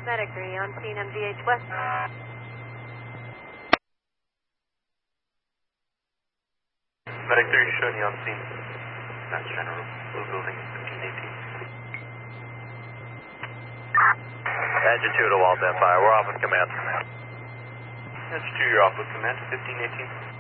Medic 3 on scene, MGH West. Medic 3 showing you on scene. That's General, Blue Building, 1518. Engine 2 to Wall, fire. We're off with command. Engine 2, you're off with command, 1518.